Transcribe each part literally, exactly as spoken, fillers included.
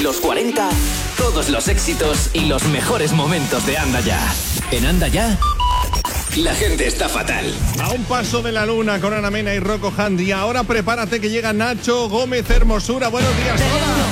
Los cuarenta, todos los éxitos y los mejores momentos de Anda Ya. En Anda Ya, la gente está fatal. A un paso de la luna con Ana Mena y Rocco Handy. Y ahora prepárate que llega Nacho Gómez Hermosura. Buenos días,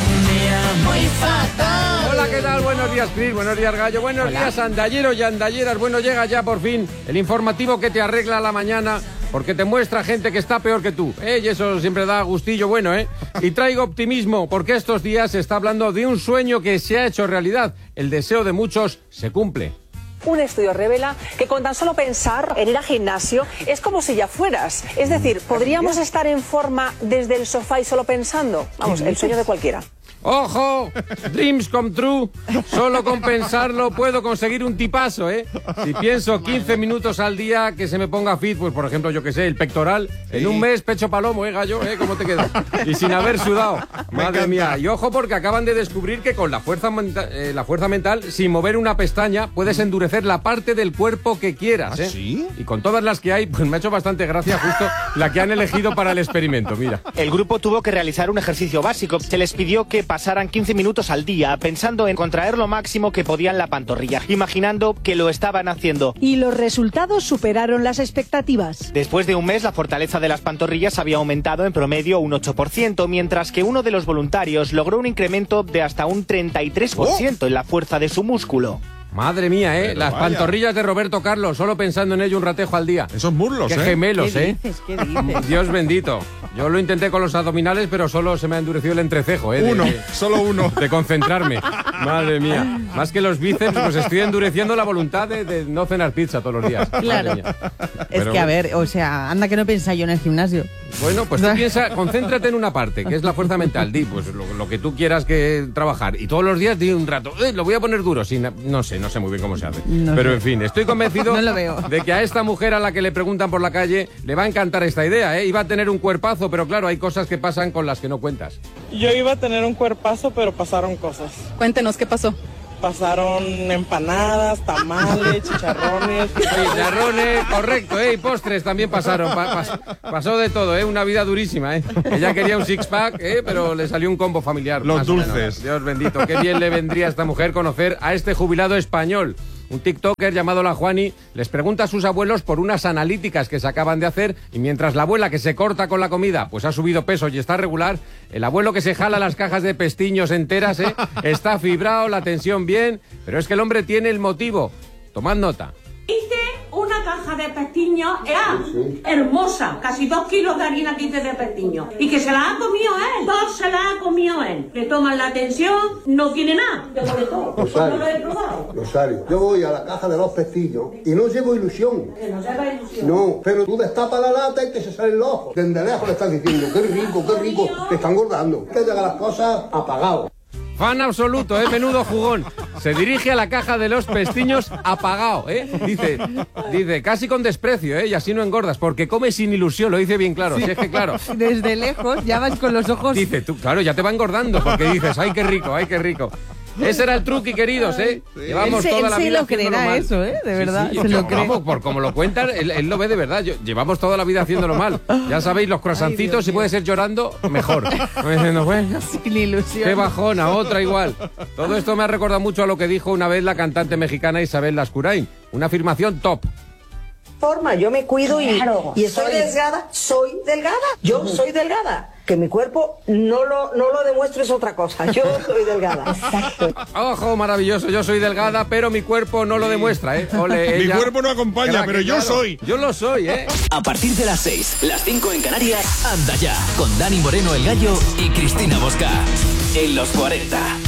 hola. Muy fatal. Hola, ¿qué tal? Buenos días, Cris. Buenos días, Gallo. Buenos Hola. días, andalleros y andalleras. Bueno, llega ya por fin el informativo que te arregla la mañana, porque te muestra gente que está peor que tú, ¿eh? Y eso siempre da gustillo bueno, ¿eh? Y traigo optimismo, porque estos días se está hablando de un sueño que se ha hecho realidad. El deseo de muchos se cumple. Un estudio revela que con tan solo pensar en ir al gimnasio es como si ya fueras. Es decir, ¿podríamos estar en forma desde el sofá y solo pensando? Vamos, el sueño de cualquiera. ¡Ojo! Dreams come true. Solo con pensarlo puedo conseguir un tipazo, ¿eh? Si pienso quince minutos al día que se me ponga fit, pues por ejemplo, yo que sé, el pectoral, sí. En un mes pecho palomo, ¿eh, Gallo? ¿Eh? ¿Cómo te queda? Y sin haber sudado. Madre mía. Y ojo, porque acaban de descubrir que con la fuerza, menta- eh, la fuerza mental, sin mover una pestaña, puedes endurecer la parte del cuerpo que quieras, ¿eh? ¿Ah, sí? Y con todas las que hay, pues me ha hecho bastante gracia justo la que han elegido para el experimento, mira. El grupo tuvo que realizar un ejercicio básico. Se les pidió que pasaran quince minutos al día pensando en contraer lo máximo que podían la pantorrilla, imaginando que lo estaban haciendo. Y los resultados superaron las expectativas. Después de un mes, la fortaleza de las pantorrillas había aumentado en promedio un ocho por ciento, mientras que uno de los voluntarios logró un incremento de hasta un treinta y tres por ciento en la fuerza de su músculo. Madre mía, ¿eh? Pero Las vaya. pantorrillas de Roberto Carlos, solo pensando en ello un ratejo al día. Esos muslos, Qué ¿eh? gemelos, ¿Qué ¿eh? dices? ¿Qué dices? Dios bendito. Yo lo intenté con los abdominales, pero solo se me ha endurecido el entrecejo, ¿eh? De, Uno, de, solo uno. de concentrarme. Madre mía. Más que los bíceps, pues estoy endureciendo la voluntad de, de no cenar pizza todos los días. Claro. Madre mía. Es Pero que, a bueno. ver, o sea, anda que no piensa yo en el gimnasio. Bueno, pues tú piensa, concéntrate en una parte, que es la fuerza mental. Di, pues lo, lo que tú quieras que trabajar. Y todos los días di un rato, eh, lo voy a poner duro. Sin, no sé, no sé muy bien cómo se hace. No Pero sé. en fin, estoy convencido No lo veo. de que a esta mujer a la que le preguntan por la calle le va a encantar esta idea, ¿eh? Iba a tener un cuerpazo, pero claro, hay cosas que pasan con las que no cuentas. Yo iba a tener un cuerpazo, pero pasaron cosas. Cuéntenos, ¿qué pasó? Pasaron empanadas, tamales, chicharrones. Chicharrones, correcto, ¿eh? Y postres también pasaron. Pa- pas- pasó de todo, ¿eh? Una vida durísima, ¿eh? Ella quería un six-pack, ¿eh? Pero le salió un combo familiar. Los más o menos. dulces. Dios bendito, qué bien le vendría a esta mujer conocer a este jubilado español. Un tiktoker llamado La Juani les pregunta a sus abuelos por unas analíticas que se acaban de hacer, y mientras la abuela que se corta con la comida pues ha subido peso y está regular, el abuelo que se jala las cajas de pestiños enteras, ¿eh? Está fibrado, la tensión bien, pero es que el hombre tiene el motivo. Tomad nota. Hice una caja de pestiños, era hermosa, casi dos kilos de harina que hice de pestiños. Y que se la ha comido él, dos se la ha comido él. Le toman la atención, no tiene nada, de por todo. Rosario. No lo he probado. Rosario, yo voy a la caja de los pestillos y no llevo ilusión. Que no se haga ilusión. No, pero tú destapas la lata y que se salen los ojos. Desde lejos le estás diciendo, qué rico, qué rico, te están engordando. Que llega las cosas apagadas. Fan absoluto, ¿eh? Menudo jugón. Se dirige a la caja de los pestiños apagado, ¿eh? Dice, dice, casi con desprecio, ¿eh? Y así no engordas, porque come sin ilusión, lo dice bien claro. Sí. Si es que claro. Desde lejos ya vas con los ojos... Dice, tú, claro, ya te va engordando, porque dices, ay, qué rico, ay, qué rico. Ese era el truqui, queridos, ¿eh? Llevamos Él se- toda él la se vida lo haciéndolo creerá mal. eso, ¿eh? De Sí, verdad, sí, se yo- lo cree. Vamos, por como lo cuentan, él, él lo ve de verdad. Yo- llevamos toda la vida haciéndolo mal. Ya sabéis, los croissancitos, si puede ser llorando, mejor. No diciendo, bueno, Sin ilusión. qué bajona, otra igual. Todo esto me ha recordado mucho a lo que dijo una vez la cantante mexicana Isabel Lascurain. Una afirmación top. Forma, yo me cuido y, Claro, y soy soy- delgada, soy delgada, yo soy delgada. Que mi cuerpo no lo, no lo demuestre es otra cosa, yo soy delgada. Exacto. Ojo, maravilloso, yo soy delgada, pero mi cuerpo no lo demuestra, ¿eh? Ole, Mi ella. cuerpo no acompaña, Crack, pero yo claro. soy. Yo lo soy, ¿eh? A partir de las seis, las cinco en Canarias, Anda Ya, con Dani Moreno el Gallo y Cristina Mosca. En los cuarenta.